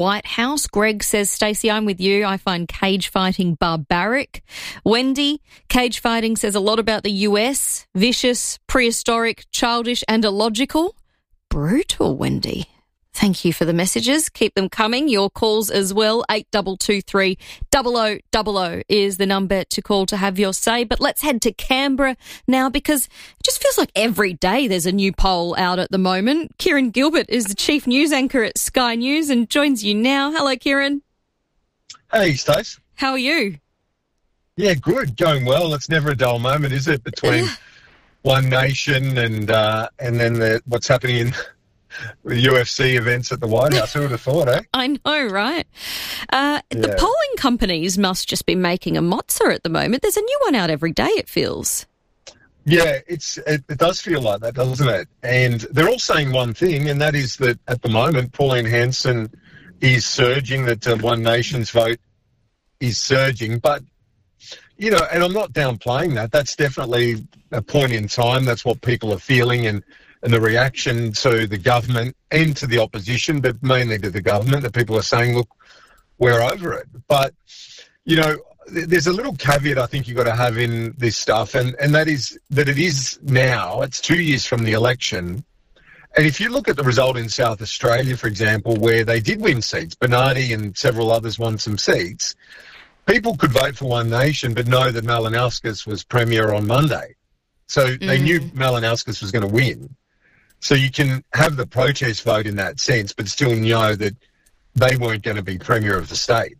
White House. Greg says, Stacey, I'm with you. I find cage fighting barbaric. Wendy, cage fighting says a lot about the US. Vicious, prehistoric, childish and illogical. Brutal, Wendy. Thank you for the messages. Keep them coming. Your calls as well. 8223 0000 is the number to call to have your say. But let's head to Canberra now, because it just feels like every day there's a new poll out at the moment. Kieran Gilbert is the chief news anchor at Sky News and joins you now. Hello, Kieran. Hey, Stace. How are you? Yeah, good. Going well. It's never a dull moment, is it, between One Nation and then what's happening in the UFC events at the White House. Who would have thought, eh? I know, right? The polling companies must just be making a mozza at the moment. There's a new one out every day, it feels. Yeah, it does feel like that, doesn't it? And they're all saying one thing, and that is that at the moment, Pauline Hanson is surging, that One Nation's vote is surging. But, you know, and I'm not downplaying that. That's definitely a point in time. That's what people are feeling, and the reaction to the government and to the opposition, but mainly to the government, that people are saying, look, we're over it. But, you know, there's a little caveat I think you've got to have in this stuff, and that is that it is now, it's 2 years from the election. And if you look at the result in South Australia, for example, where they did win seats, Bernardi and several others won some seats, people could vote for One Nation but know that Malinauskas was Premier on Monday. So they knew Malinauskas was going to win. So you can have the protest vote in that sense, but still know that they weren't going to be Premier of the state.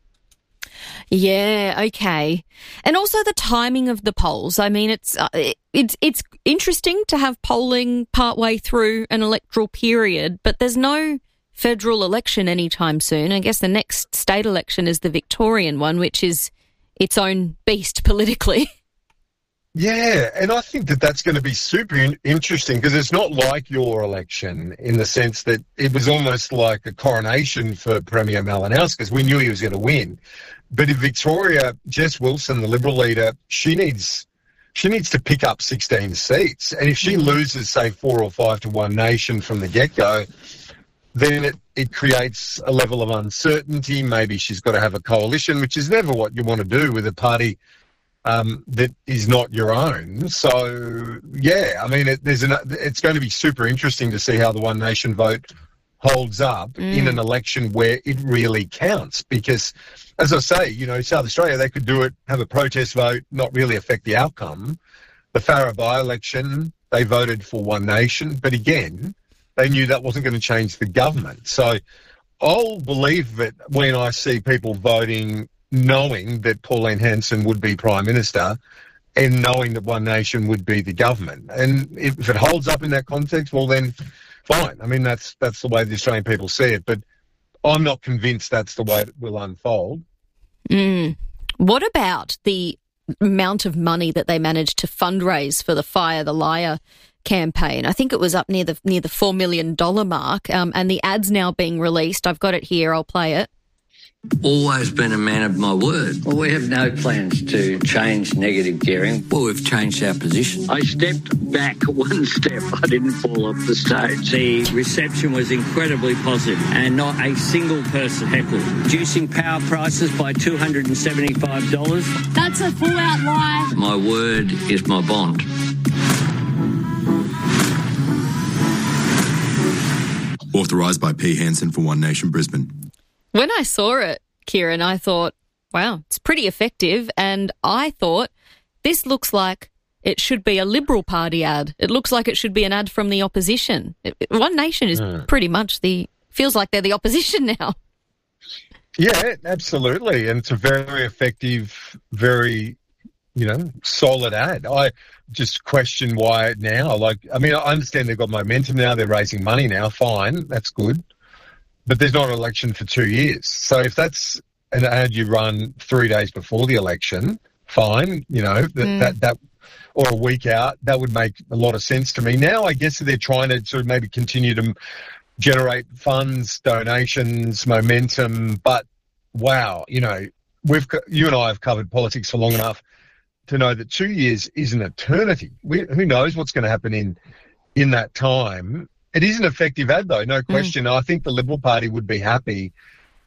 Yeah, okay. And also the timing of the polls. I mean, it's interesting to have polling partway through an electoral period, but there's no federal election anytime soon. I guess the next state election is the Victorian one, which is its own beast politically. Yeah, and I think that that's going to be super interesting, because it's not like your election in the sense that it was almost like a coronation for Premier Malinauskas. We knew he was going to win. But in Victoria, Jess Wilson, the Liberal leader, she needs to pick up 16 seats. And if she loses, say, 4 or 5 to One Nation from the get-go, then it creates a level of uncertainty. Maybe she's got to have a coalition, which is never what you want to do with a party that is not your own. So, yeah, I mean, it's going to be super interesting to see how the One Nation vote holds up in an election where it really counts. Because, as I say, you know, South Australia, they could do it, have a protest vote, not really affect the outcome. The Farrer by-election, they voted for One Nation, but again, they knew that wasn't going to change the government. So I'll believe it when I see people voting knowing that Pauline Hanson would be Prime Minister and knowing that One Nation would be the government. And if it holds up in that context, well then, fine. I mean, that's the way the Australian people see it. But I'm not convinced that's the way it will unfold. What about the amount of money that they managed to fundraise for the Fire the Liar campaign? I think it was up near the $4 million mark, and the ad's now being released. I've got it here. I'll play it. Always been a man of my word. Well, we have no plans to change negative gearing. Well, we've changed our position. I stepped back one step. I didn't fall off the stage. The reception was incredibly positive and not a single person heckled. Reducing power prices by $275. That's a full-out lie. My word is my bond. Authorised by P. Hanson for One Nation Brisbane. When I saw it, Kieran, I thought, wow, it's pretty effective. And I thought, this looks like it should be a Liberal Party ad. It looks like it should be an ad from the opposition. One Nation is pretty much feels like they're the opposition now. Yeah, absolutely. And it's a very effective, very, solid ad. I just question why now. I understand they've got momentum now. They're raising money now. Fine. That's good. But there's not an election for 2 years. So if that's an ad you run 3 days before the election, fine, that or a week out, that would make a lot of sense to me. Now I guess they're trying to sort of maybe continue to generate funds, donations, momentum. But wow, you and I have covered politics for long enough to know that 2 years is an eternity. Who knows what's going to happen in that time? It is an effective ad, though, no question. I think the Liberal Party would be happy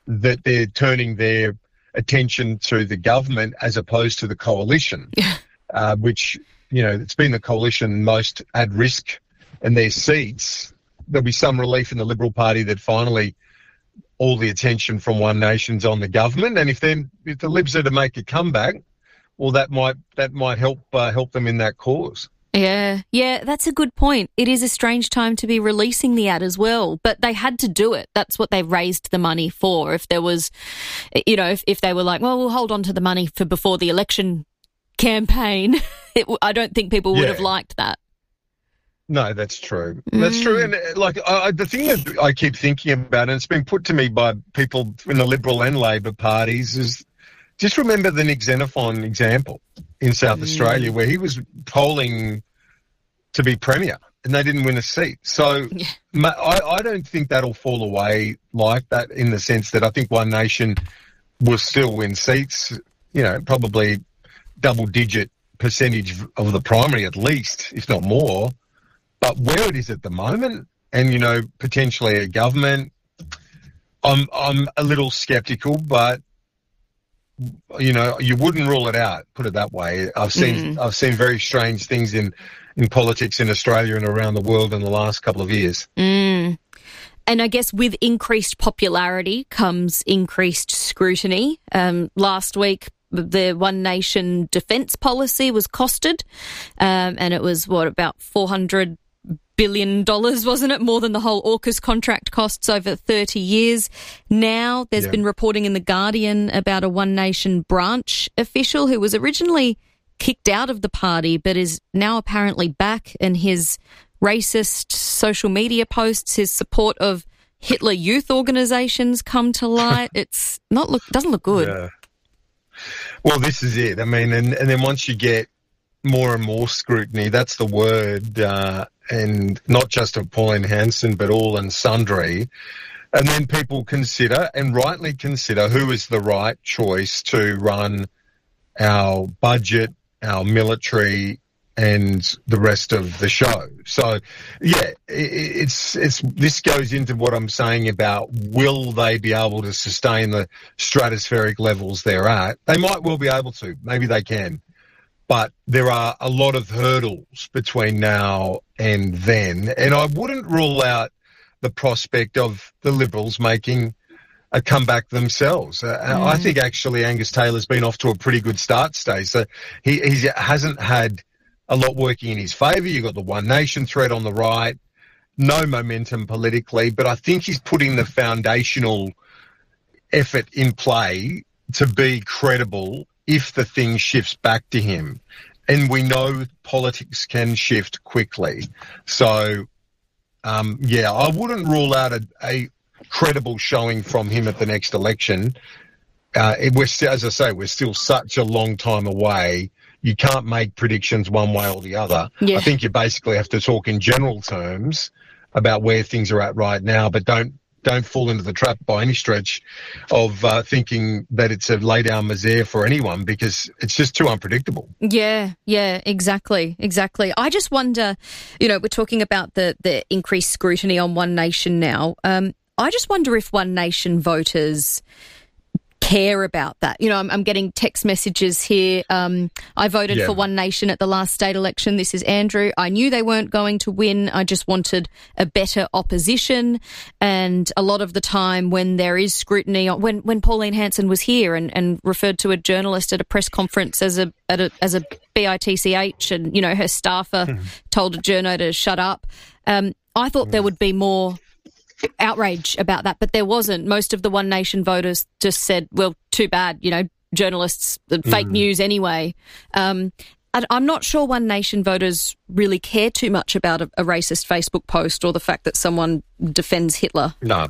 that they're turning their attention to the government as opposed to the coalition, which, it's been the coalition most at risk in their seats. There'll be some relief in the Liberal Party that finally all the attention from One Nation's on the government, and if the Libs are to make a comeback, well, that might help them in that cause. Yeah, that's a good point. It is a strange time to be releasing the ad as well, but they had to do it. That's what they raised the money for. If there was, if they were like, well, we'll hold on to the money for before the election campaign, I don't think people would have liked that. No, that's true. That's true. And the thing that I keep thinking about, and it's been put to me by people in the Liberal and Labor parties, is just remember the Nick Xenophon example in South Australia, where he was polling to be Premier and they didn't win a seat. So I don't think that'll fall away like that, in the sense that I think One Nation will still win seats, probably double-digit percentage of the primary at least, if not more. But where it is at the moment, and, potentially a government, I'm a little sceptical, but, you wouldn't rule it out, put it that way. I've seen very strange things in politics in Australia and around the world in the last couple of years. And I guess with increased popularity comes increased scrutiny. Last week, the One Nation defence policy was costed, and it was, about $400 billion, wasn't it? More than the whole AUKUS contract costs over 30 years. Now there's been reporting in The Guardian about a One Nation branch official who was originally kicked out of the party but is now apparently back, and his racist social media posts, his support of Hitler Youth organisations come to light. Doesn't look good. Yeah. Well, this is it. I mean, and then once you get more and more scrutiny, that's the word, and not just of Pauline Hanson, but all and sundry. And then people consider, and rightly consider, who is the right choice to run our budget, our military, and the rest of the show. So, it's this goes into what I'm saying about, will they be able to sustain the stratospheric levels they're at? They might well be able to. Maybe they can. But there are a lot of hurdles between now and then. And I wouldn't rule out the prospect of the Liberals making a comeback themselves. I think actually Angus Taylor's been off to a pretty good start, Stacey. So he hasn't had a lot working in his favour. You've got the One Nation threat on the right, no momentum politically, but I think he's putting the foundational effort in play to be credible if the thing shifts back to him. And we know politics can shift quickly. So, I wouldn't rule out a credible showing from him at the next election. As I say, we're still such a long time away. You can't make predictions one way or the other. Yeah. I think you basically have to talk in general terms about where things are at right now, but don't fall into the trap by any stretch of thinking that it's a lay down misere for anyone, because it's just too unpredictable. Yeah, exactly. I just wonder, we're talking about the increased scrutiny on One Nation now. I just wonder if One Nation voters care about that. I'm getting text messages here. I voted for One Nation at the last state election. This is Andrew. I knew they weren't going to win. I just wanted a better opposition. And a lot of the time when there is scrutiny, when Pauline Hanson was here and referred to a journalist at a press conference as a bitch, and, her staffer told a journo to shut up, I thought there would be more outrage about that, but there wasn't. Most of the One Nation voters just said, well, too bad, journalists, fake news anyway. I'm not sure One Nation voters really care too much about a racist Facebook post or the fact that someone defends Hitler. No,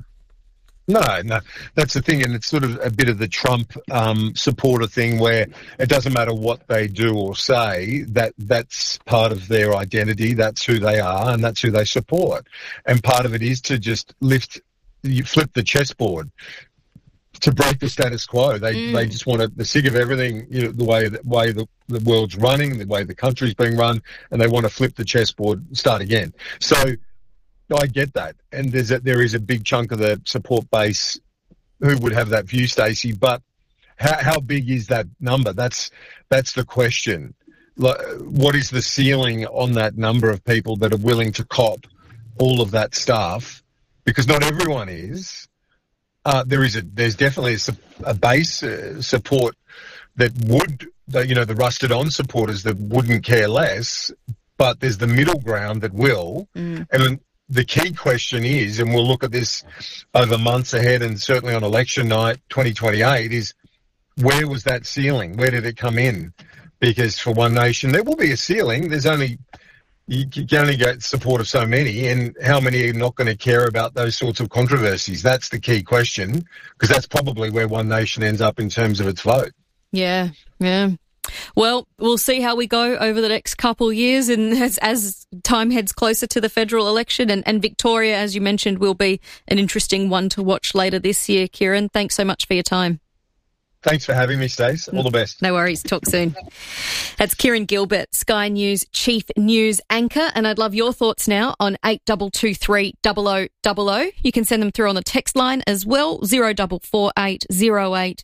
that's the thing, and it's sort of a bit of the Trump supporter thing, where it doesn't matter what they do or say, that's part of their identity, that's who they are, and that's who they support. And part of it is to just flip the chessboard, to break the status quo. They just want to, they're sick of everything, the way the world's running, the way the country's being run, and they want to flip the chessboard and start again. So I get that, and there is a big chunk of the support base who would have that view, Stacey, but how big is that number? That's the question. What is the ceiling on that number of people that are willing to cop all of that stuff? Because not everyone is. There's definitely a base support that would, the rusted on supporters that wouldn't care less, but there's the middle ground that will. And the key question is, and we'll look at this over months ahead and certainly on election night 2028, is where was that ceiling? Where did it come in? Because for One Nation, there will be a ceiling. You can only get support of so many, and how many are not going to care about those sorts of controversies? That's the key question, because that's probably where One Nation ends up in terms of its vote. Yeah. Well, we'll see how we go over the next couple of years, and as time heads closer to the federal election, and Victoria, as you mentioned, will be an interesting one to watch later this year. Kieran, thanks so much for your time. Thanks for having me, Stace. All the best. No worries. Talk soon. That's Kieran Gilbert, Sky News Chief News Anchor, and I'd love your thoughts now on 8223 0000. You can send them through on the text line as well, 0448 08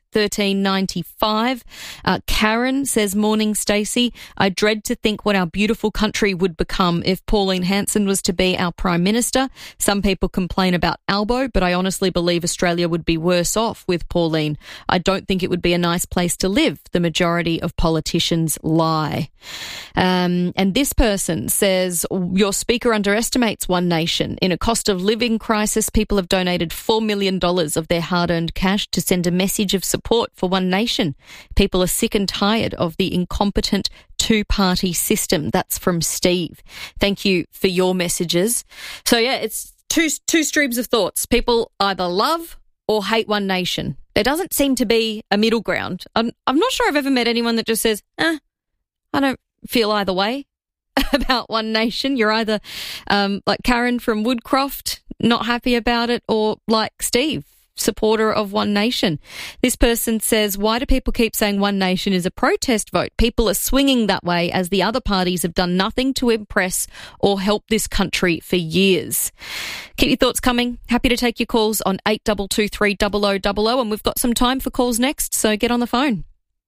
1395. Karen says, morning, Stacey. I dread to think what our beautiful country would become if Pauline Hanson was to be our Prime Minister. Some people complain about Albo, but I honestly believe Australia would be worse off with Pauline. I don't think it would be a nice place to live. The majority of politicians lie. And this person says, your speaker underestimates One Nation. In a cost of living crisis, people have donated $4 million of their hard-earned cash to send a message of support for One Nation. People are sick and tired of the incompetent two-party system. That's from Steve. Thank you for your messages. So, yeah, it's two streams of thoughts. People either love or hate One Nation. There doesn't seem to be a middle ground. I'm not sure I've ever met anyone that just says, I don't feel either way about One Nation. You're either like Karen from Woodcroft, not happy about it, or like Steve, supporter of One Nation. This person says, why do people keep saying One Nation is a protest vote? People are swinging that way as the other parties have done nothing to impress or help this country for years. Keep your thoughts coming. Happy to take your calls on 8223 0000, and we've got some time for calls next, so get on the phone.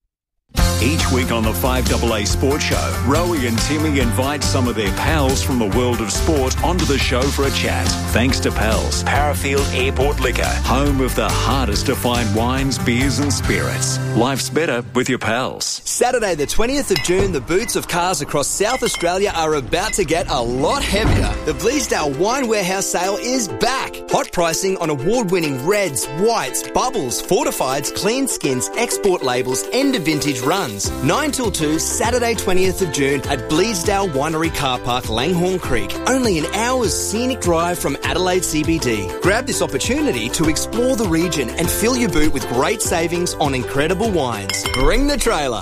Each week on the 5AA Sports Show, Rowie and Timmy invite some of their pals from the world of sport onto the show for a chat. Thanks to Pals, Parafield Airport Liquor, home of the hardest to find wines, beers and spirits. Life's better with your pals. Saturday the 20th of June, the boots of cars across South Australia are about to get a lot heavier. The Bleasdale Wine Warehouse sale is back. Hot pricing on award-winning reds, whites, bubbles, fortifieds, clean skins, export labels, end of vintage runs. 9 till 2, Saturday 20th of June at Bleasdale Winery Car Park, Langhorne Creek. Only an hour's scenic drive from Adelaide CBD. Grab this opportunity to explore the region and fill your boot with great savings on incredible wines. Bring the trailer.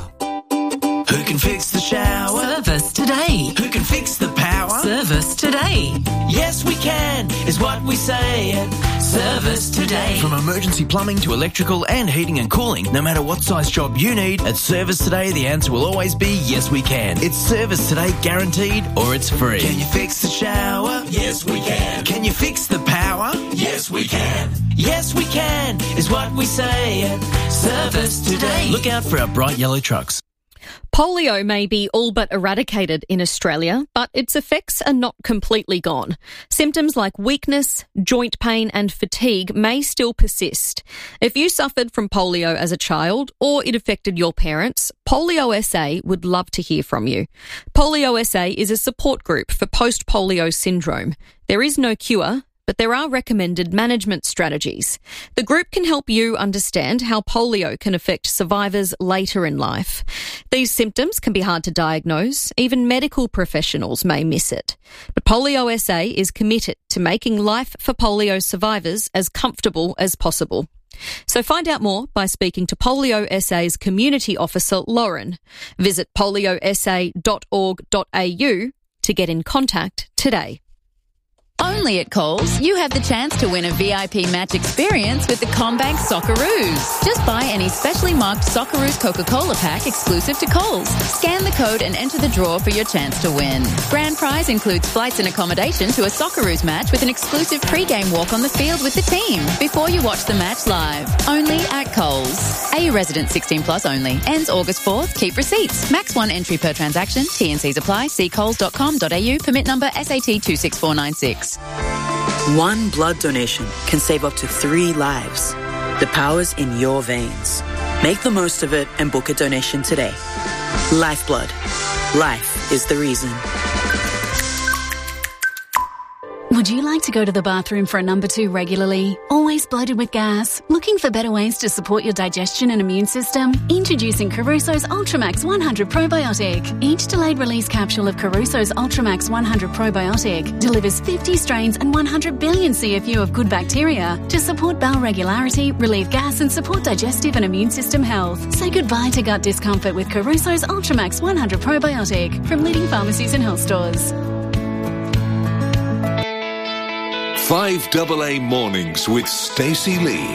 Who can fix the shower? Service today. Who can fix the power? Service today. Yes, we can, is what we say at Service Today. From emergency plumbing to electrical and heating and cooling, no matter what size job you need, at Service Today, the answer will always be yes, we can. It's Service Today guaranteed, or it's free. Can you fix the shower? Yes, we can. Can you fix the power? Yes, we can. Yes, we can, is what we say at Service Today. Look out for our bright yellow trucks. Polio may be all but eradicated in Australia, but its effects are not completely gone. Symptoms like weakness, joint pain and fatigue may still persist. If you suffered from polio as a child or it affected your parents, Polio SA would love to hear from you. Polio SA is a support group for post-polio syndrome. There is no cure, but there are recommended management strategies. The group can help you understand how polio can affect survivors later in life. These symptoms can be hard to diagnose. Even medical professionals may miss it. But Polio SA is committed to making life for polio survivors as comfortable as possible. So find out more by speaking to Polio SA's Community Officer, Lauren. Visit poliosa.org.au to get in contact today. Only at Coles, you have the chance to win a VIP match experience with the CommBank Socceroos. Just buy any specially marked Socceroos Coca-Cola pack exclusive to Coles. Scan the code and enter the draw for your chance to win. Grand prize includes flights and accommodation to a Socceroos match with an exclusive pre-game walk on the field with the team before you watch the match live. Only at Coles. AU resident 16 plus only. Ends August 4th. Keep receipts. Max 1 entry per transaction. T&Cs apply. See coles.com.au. Permit number SAT 26496. One blood donation can save up to 3 lives. The power's in your veins. Make the most of it and book a donation today. Lifeblood. Life is the reason. Would you like to go to the bathroom for a number 2 regularly? Always bloated with gas? Looking for better ways to support your digestion and immune system? Introducing Caruso's Ultramax 100 Probiotic. Each delayed release capsule of Caruso's Ultramax 100 Probiotic delivers 50 strains and 100 billion CFU of good bacteria to support bowel regularity, relieve gas and support digestive and immune system health. Say goodbye to gut discomfort with Caruso's Ultramax 100 Probiotic from leading pharmacies and health stores. 5AA Mornings with Stacey Lee.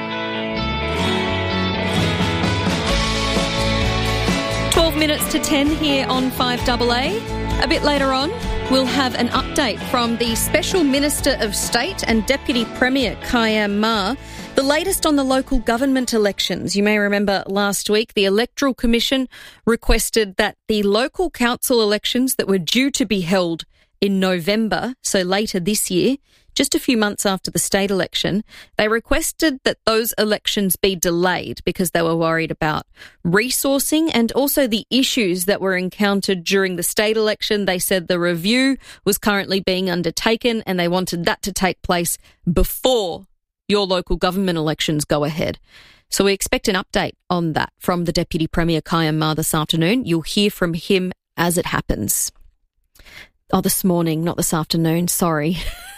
Minutes to 10 here on 5AA. A bit later on, we'll have an update from the Special Minister of State and Deputy Premier Khayyam Ma. The latest on the local government elections. You may remember last week the Electoral Commission requested that the local council elections that were due to be held in November, so later this year, just a few months after the state election, they requested that those elections be delayed because they were worried about resourcing and also the issues that were encountered during the state election. They said the review was currently being undertaken and they wanted that to take place before your local government elections go ahead. So we expect an update on that from the Deputy Premier Khayyam Ma this afternoon. You'll hear from him as it happens. Oh, this morning, not this afternoon. Sorry.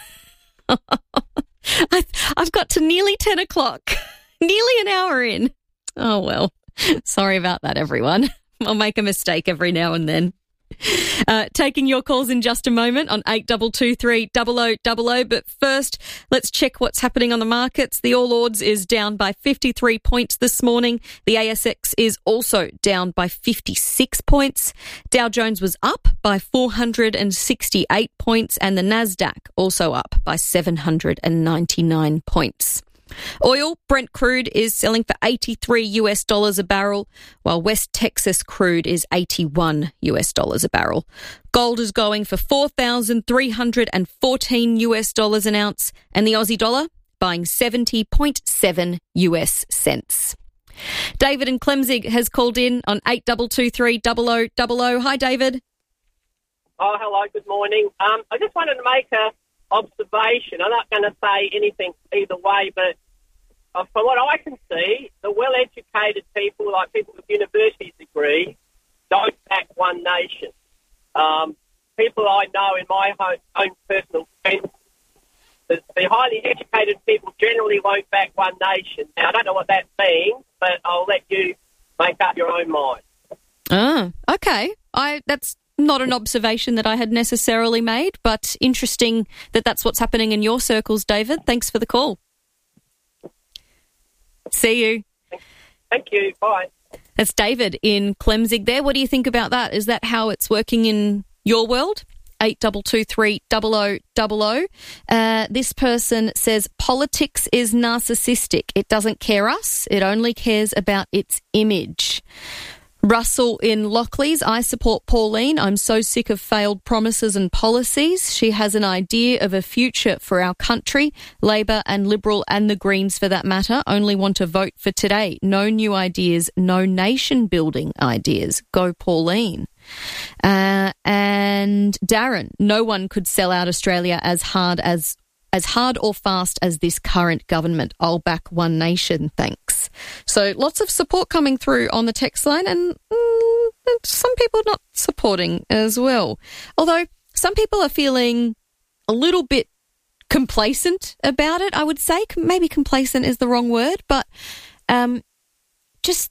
I've got to nearly 10 o'clock, nearly an hour in. Oh, well, sorry about that, everyone. I'll make a mistake every now and then. Taking your calls in just a moment on 8223 0000. But first, let's check what's happening on the markets. The All Ords is down by 53 points this morning. The ASX is also down by 56 points. Dow Jones was up by 468 points and the Nasdaq also up by 799 points. Oil, Brent crude, is selling for $83 a barrel, while West Texas crude is $81 a barrel. Gold is going for $4,314 an ounce, and the Aussie dollar buying 70.7 US cents. David in Clemzig has called in on 8223 0000. Hi, David. Oh, hello. Good morning. I just wanted to make a observation. I'm not going to say anything either way, but from what I can see, the well-educated people, like people with university degrees, don't back One Nation. People I know in my own personal friends, the highly educated people generally won't back One Nation. Now, I don't know what that means, but I'll let you make up your own mind. Ah, okay. That's not an observation that I had necessarily made, but interesting that that's what's happening in your circles, David. Thanks for the call. See you. Thank you. Bye. That's David in Clemzig there. What do you think about that? Is that how it's working in your world? 8223 0000. This person says politics is narcissistic. It doesn't care us. It only cares about its image. Russell in Lockleys, I support Pauline. I'm so sick of failed promises and policies. She has an idea of a future for our country. Labor and Liberal and the Greens, for that matter, only want to vote for today. No new ideas, no nation-building ideas. Go Pauline. And Darren, no one could sell out Australia as hard or fast as this current government. I'll back One Nation, thanks. So lots of support coming through on the text line and some people not supporting as well. Although some people are feeling a little bit complacent about it, I would say. Maybe complacent is the wrong word, but just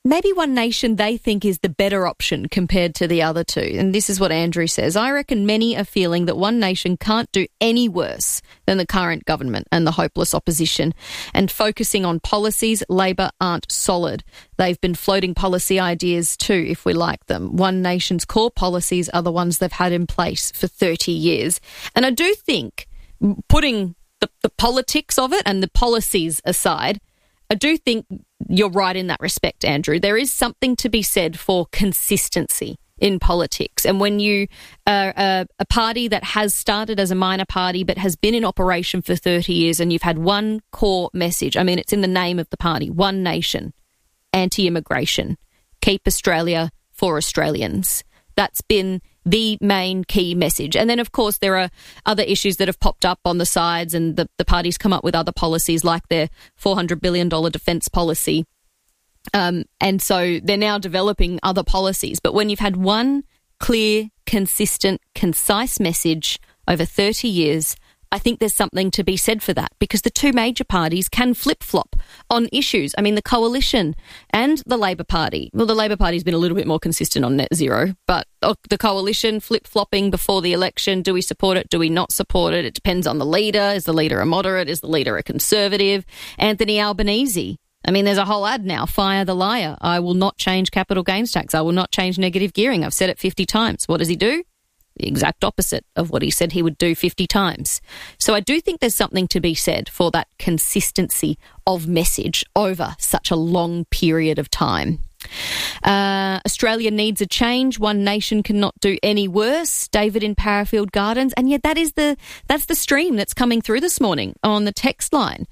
maybe One Nation they think is the better option compared to the other two. And this is what Andrew says. I reckon many are feeling that One Nation can't do any worse than the current government and the hopeless opposition. And focusing on policies, Labor aren't solid. They've been floating policy ideas too, if we like them. One Nation's core policies are the ones they've had in place for 30 years. And I do think, putting the politics of it and the policies aside, I do think you're right in that respect, Andrew. There is something to be said for consistency in politics. And when you are a party that has started as a minor party but has been in operation for 30 years and you've had one core message, I mean, it's in the name of the party, One Nation, anti-immigration, keep Australia for Australians. That's been the main key message. And then, of course, there are other issues that have popped up on the sides, and the party's come up with other policies like their $400 billion defence policy. And so they're now developing other policies. But when you've had one clear, consistent, concise message over 30 years, I think there's something to be said for that, because the two major parties can flip-flop on issues. I mean, the Coalition and the Labor Party. Well, the Labor Party's been a little bit more consistent on net zero, but the Coalition flip-flopping before the election. Do we support it? Do we not support it? It depends on the leader. Is the leader a moderate? Is the leader a conservative? Anthony Albanese. I mean, there's a whole ad now, fire the liar. I will not change capital gains tax. I will not change negative gearing. I've said it 50 times. What does he do? The exact opposite of what he said he would do 50 times. So I do think there's something to be said for that consistency of message over such a long period of time. Australia needs a change. One Nation cannot do any worse. David in Parafield Gardens. And yet that's the stream that's coming through this morning on the text line.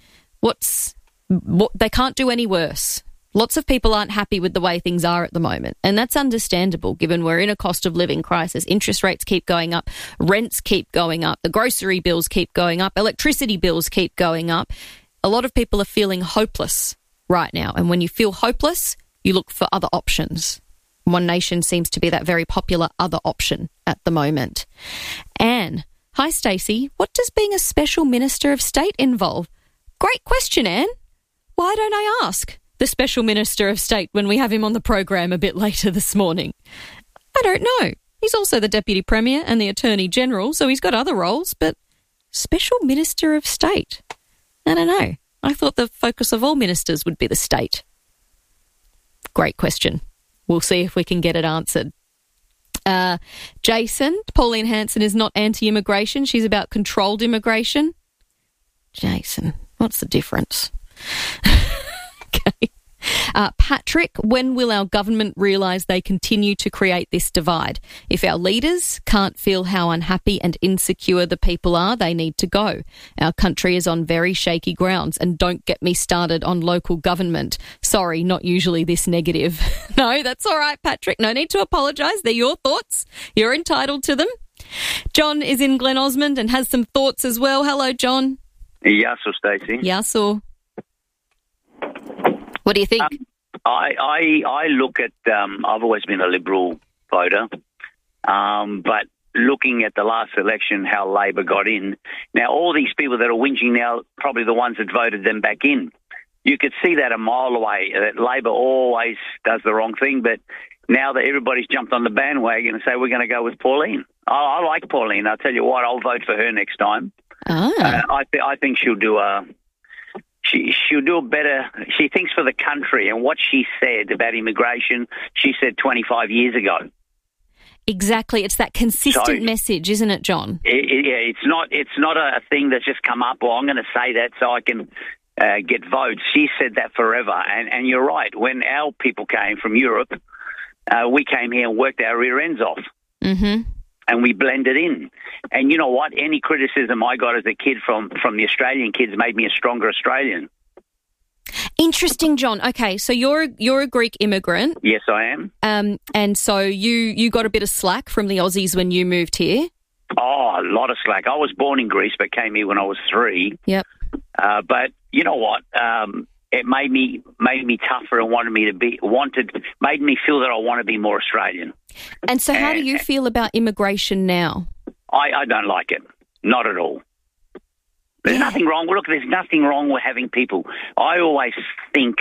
They can't do any worse. Lots of people aren't happy with the way things are at the moment, and that's understandable given we're in a cost of living crisis. Interest rates keep going up, rents keep going up, the grocery bills keep going up, electricity bills keep going up. A lot of people are feeling hopeless right now, and when you feel hopeless, you look for other options. One Nation seems to be that very popular other option at the moment. Anne, hi Stacey, what does being a special Minister of State involve? Great question, Anne. Why don't I ask the Special Minister of State when we have him on the program a bit later this morning? I don't know. He's also the Deputy Premier and the Attorney General, so he's got other roles, but Special Minister of State? I don't know. I thought the focus of all ministers would be the state. Great question. We'll see if we can get it answered. Jason, Pauline Hanson is not anti-immigration. She's about controlled immigration. Jason, what's the difference? Okay. Patrick, when will our government realise they continue to create this divide? If our leaders can't feel how unhappy and insecure the people are, they need to go. Our country is on very shaky grounds, and don't get me started on local government. Sorry, not usually this negative. No, that's all right, Patrick. No need to apologise. They're your thoughts. You're entitled to them. John is in Glen Osmond and has some thoughts as well. Hello, John. Yasso, Stacey. Yasso. What do you think? I look at, I've always been a Liberal voter, but looking at the last election, how Labor got in, now all these people that are whinging now, probably the ones that voted them back in. You could see that a mile away, that Labor always does the wrong thing, but now that everybody's jumped on the bandwagon and say we're going to go with Pauline. I like Pauline. I'll tell you what, I'll vote for her next time. I think she'll do She'll do better. She thinks for the country, and what she said about immigration, she said 25 years ago. Exactly. It's that consistent message, isn't it, John? It's not a thing that's just come up, well, I'm going to say that so I can get votes. She said that forever. And you're right. When our people came from Europe, we came here and worked our rear ends off. Mm-hmm. And we blended in. And you know what? Any criticism I got as a kid from the Australian kids made me a stronger Australian. Interesting, John. Okay, so you're a Greek immigrant. Yes, I am. And so you got a bit of slack from the Aussies when you moved here? Oh, a lot of slack. I was born in Greece but came here when I was 3. Yep. But you know what? It made me tougher and made me feel that I want to be more Australian. And so how do you feel about immigration now? I don't like it. Not at all. There's nothing wrong. Look, there's nothing wrong with having people. I always think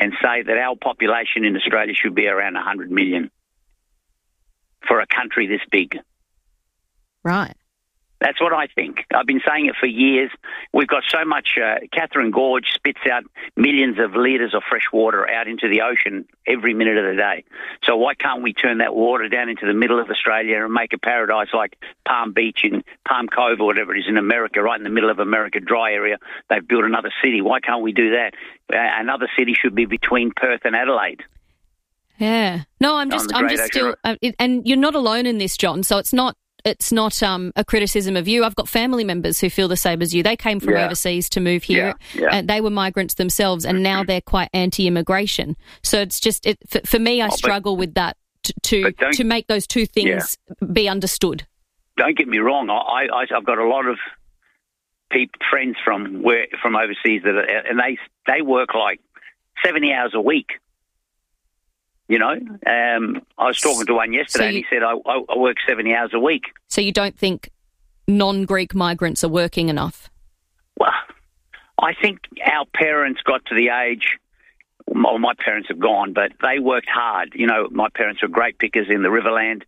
and say that our population in Australia should be around 100 million for a country this big. Right. That's what I think. I've been saying it for years. We've got so much. Catherine Gorge spits out millions of litres of fresh water out into the ocean every minute of the day. So why can't we turn that water down into the middle of Australia and make a paradise like Palm Beach and Palm Cove or whatever it is in America, right in the middle of America, dry area? They've built another city. Why can't we do that? Another city should be between Perth and Adelaide. Yeah. No, I'm just still, and you're not alone in this, John. So it's not a criticism of you. I've got family members who feel the same as you. They came from overseas to move here, and they were migrants themselves, and now they're quite anti-immigration. So it's just for me. I struggle with that to make those two things be understood. Don't get me wrong. I've got a lot of friends from overseas and they work like 70 hours a week. You know, I was talking to one yesterday and he said, I work 70 hours a week. So you don't think non-Greek migrants are working enough? Well, I think our parents got to the age, well, my parents have gone, but they worked hard. You know, my parents were grape pickers in the Riverland.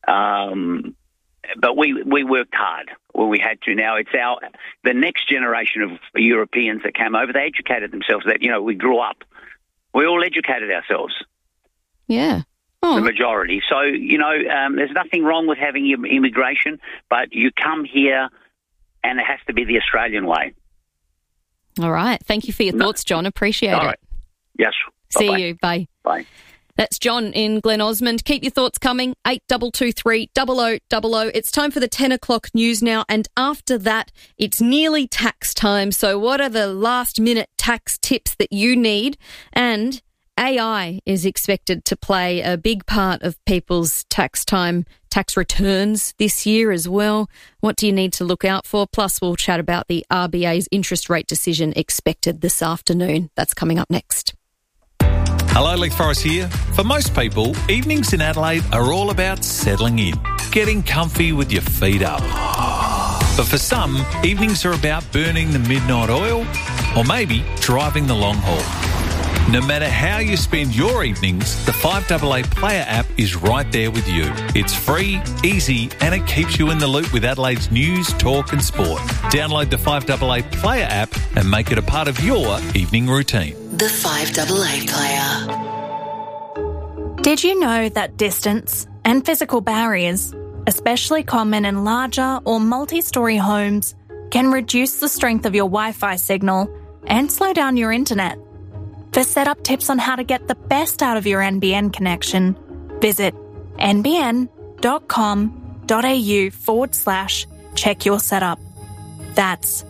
But we worked hard where we had to. Now it's the next generation of Europeans that came over, they educated themselves. That, you know, we grew up. We all educated ourselves. Yeah. The majority. So, you know, there's nothing wrong with having immigration, but you come here and it has to be the Australian way. All right. Thank you for your thoughts, John. Appreciate it. Yes. See Bye-bye. you. Bye. Bye. That's John in Glen Osmond. Keep your thoughts coming. 8223 0000. It's time for the 10 o'clock news now. And after that, it's nearly tax time. So what are the last minute tax tips that you need? And AI is expected to play a big part of people's tax returns this year as well. What do you need to look out for? Plus, we'll chat about the RBA's interest rate decision expected this afternoon. That's coming up next. Hello, Leith Forrest here. For most people, evenings in Adelaide are all about settling in, getting comfy with your feet up. But for some, evenings are about burning the midnight oil or maybe driving the long haul. No matter how you spend your evenings, the 5AA Player app is right there with you. It's free, easy, and it keeps you in the loop with Adelaide's news, talk and sport. Download the 5AA Player app and make it a part of your evening routine. The 5AA Player. Did you know that distance and physical barriers, especially common in larger or multi-storey homes, can reduce the strength of your Wi-Fi signal and slow down your internet? For setup tips on how to get the best out of your NBN connection, visit nbn.com.au/check your setup. That's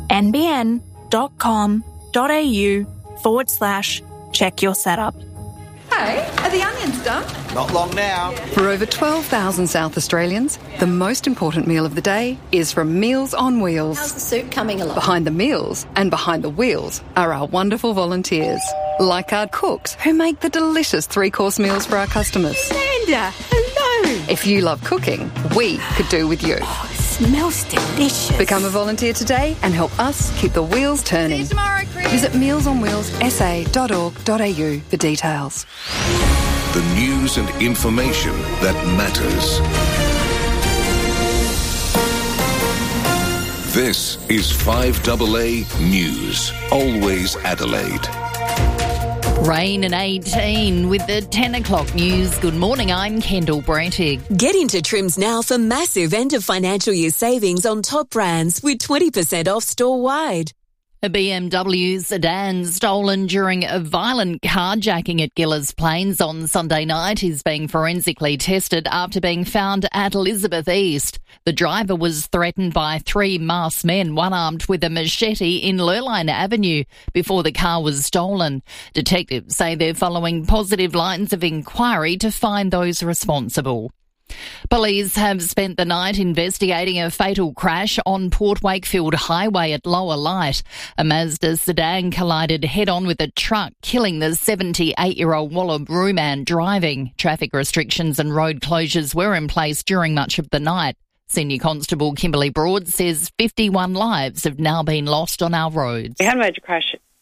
nbn.com.au/check your setup. Hey, are the onions done? Not long now. For over 12,000 South Australians, the most important meal of the day is from Meals on Wheels. How's the soup coming along? Behind the meals and behind the wheels are our wonderful volunteers, like our cooks who make the delicious three-course meals for our customers. Linda, hello. If you love cooking, we could do with you. Oh, it smells delicious. Become a volunteer today and help us keep the wheels turning. See you tomorrow, Chris. Visit mealsonwheelsa.org.au for details. The news and information that matters. This is 5AA News. Always Adelaide. Rain and 18 with the 10 o'clock news. Good morning, I'm Kendall Brantig. Get into Trims now for massive end of financial year savings on top brands with 20% off store-wide. A BMW sedan stolen during a violent carjacking at Gillers Plains on Sunday night is being forensically tested after being found at Elizabeth East. The driver was threatened by 3 masked men, one armed with a machete, in Lurline Avenue before the car was stolen. Detectives say they're following positive lines of inquiry to find those responsible. Police have spent the night investigating a fatal crash on Port Wakefield Highway at Lower Light. A Mazda sedan collided head-on with a truck, killing the 78-year-old Wallaroo man driving. Traffic restrictions and road closures were in place during much of the night. Senior Constable Kimberly Broad says 51 lives have now been lost on our roads. We had a major crash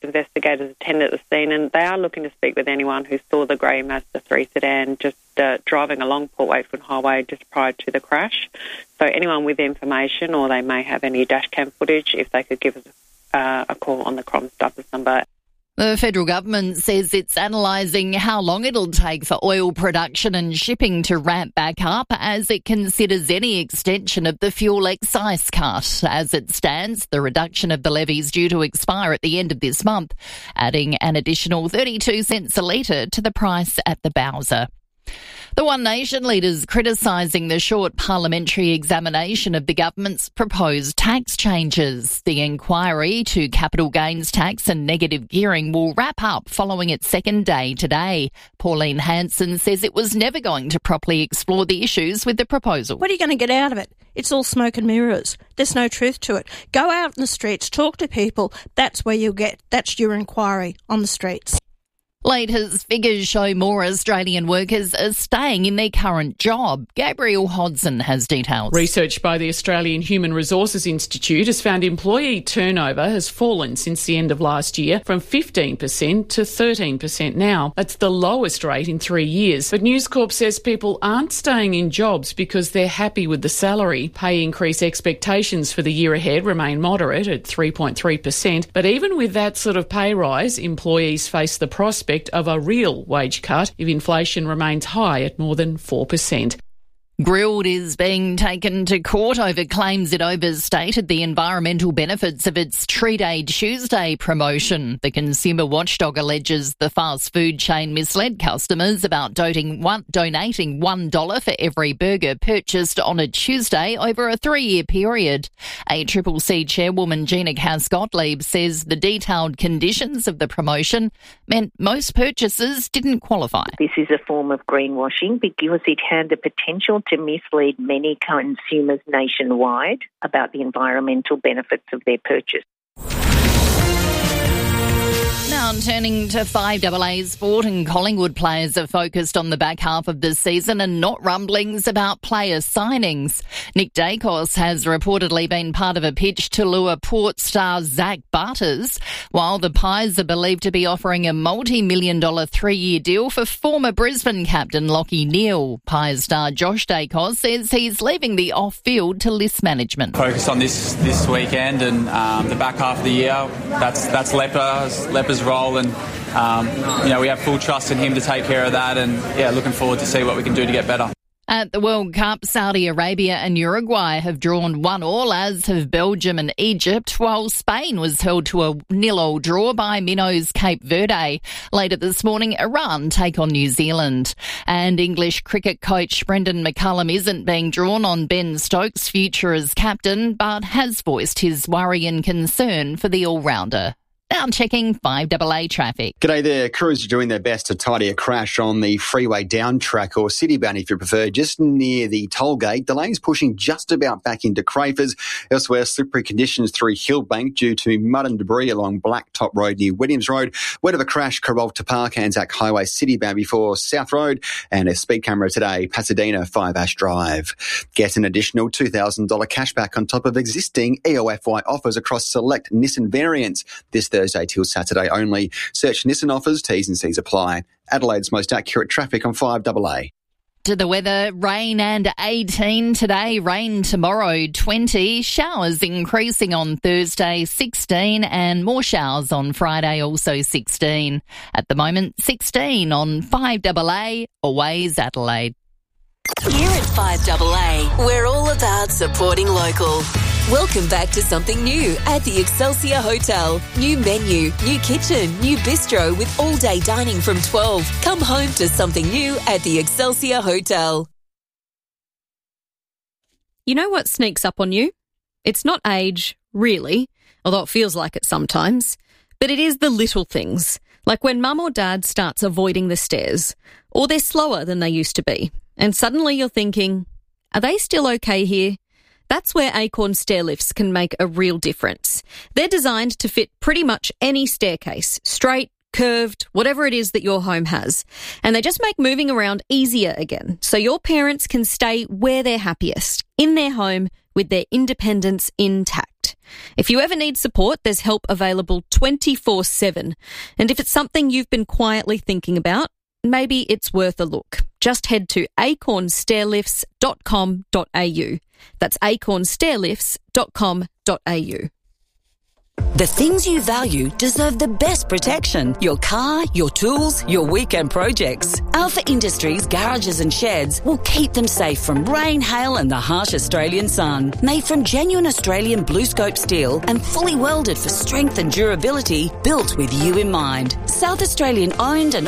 investigators attended the scene, and they are looking to speak with anyone who saw the grey Mazda 3 sedan just driving along Port Wakefield Highway just prior to the crash. So anyone with information, or they may have any dashcam footage, if they could give us a call on the Crime Stoppers number. The federal government says it's analysing how long it'll take for oil production and shipping to ramp back up as it considers any extension of the fuel excise cut. As it stands, the reduction of the levy is due to expire at the end of this month, adding an additional 32 cents a litre to the price at the Bowser. The One Nation leaders criticising the short parliamentary examination of the government's proposed tax changes. The inquiry to capital gains tax and negative gearing will wrap up following its second day today. Pauline Hanson says it was never going to properly explore the issues with the proposal. What are you going to get out of it? It's all smoke and mirrors. There's no truth to it. Go out in the streets, talk to people. That's your inquiry on the streets. Latest figures show more Australian workers are staying in their current job. Gabrielle Hodson has details. Research by the Australian Human Resources Institute has found employee turnover has fallen since the end of last year from 15% to 13% now. That's the lowest rate in 3 years. But News Corp says people aren't staying in jobs because they're happy with the salary. Pay increase expectations for the year ahead remain moderate at 3.3%. But even with that sort of pay rise, employees face the prospect of a real wage cut if inflation remains high at more than 4%. Grill'd is being taken to court over claims it overstated the environmental benefits of its Treat Aid Tuesday promotion. The consumer watchdog alleges the fast food chain misled customers about donating $1 for every burger purchased on a Tuesday over a 3-year period. ACCC chairwoman Gina Cass-Gottlieb says the detailed conditions of the promotion meant most purchasers didn't qualify. This is a form of greenwashing because it had the potential to mislead many consumers nationwide about the environmental benefits of their purchase. Now turning to 5AA sport, and Collingwood players are focused on the back half of the season and not rumblings about player signings. Nick Dacos has reportedly been part of a pitch to lure Port star Zach Butters, while the Pies are believed to be offering a multi-million-dollar 3-year deal for former Brisbane captain Lachie Neale. Pies star Josh Dacos says he's leaving the off-field to list management. Focus on this weekend and the back half of the year. That's Leper's role, and we have full trust in him to take care of that, and looking forward to see what we can do to get better. At the World Cup, Saudi Arabia and Uruguay have drawn 1-1, as have Belgium and Egypt, while Spain was held to a 0-0 draw by Minnows Cape Verde. Later this morning, Iran take on New Zealand. And English cricket coach Brendan McCullum isn't being drawn on Ben Stokes' future as captain, but has voiced his worry and concern for the all-rounder. Now checking 5AA traffic. G'day there. Crews are doing their best to tidy a crash on the freeway down track, or citybound if you prefer, just near the toll gate. Delays pushing just about back into Crafers. Elsewhere, slippery conditions through Hillbank due to mud and debris along Blacktop Road near Williams Road. Wet of a crash, Carolta Park, Anzac Highway citybound before South Road. And a speed camera today, Pasadena 5 Ash Drive. Get an additional $2,000 cashback on top of existing EOFY offers across select Nissan variants this Thursday till Saturday only. Search Nissan offers, T's and C's apply. Adelaide's most accurate traffic on 5AA. To the weather, rain and 18 today, rain tomorrow 20, showers increasing on Thursday 16, and more showers on Friday also 16. At the moment 16 on 5AA, always Adelaide. Here at 5AA, we're all about supporting local. Welcome back to something new at the Excelsior Hotel. New menu, new kitchen, new bistro with all-day dining from 12. Come home to something new at the Excelsior Hotel. You know what sneaks up on you? It's not age, really, although it feels like it sometimes, but it is the little things, like when mum or dad starts avoiding the stairs, or they're slower than they used to be, and suddenly you're thinking, are they still okay here? That's where Acorn stair lifts can make a real difference. They're designed to fit pretty much any staircase, straight, curved, whatever it is that your home has. And they just make moving around easier again, so your parents can stay where they're happiest, in their home, with their independence intact. If you ever need support, there's help available 24/7. And if it's something you've been quietly thinking about, maybe it's worth a look. Just head to acornstairlifts.com.au. That's acornstairlifts.com.au. The things you value deserve the best protection. Your car, your tools, your weekend projects. Alpha Industries garages and sheds will keep them safe from rain, hail and the harsh Australian sun. Made from genuine Australian blue scope steel and fully welded for strength and durability, built with you in mind. South Australian owned and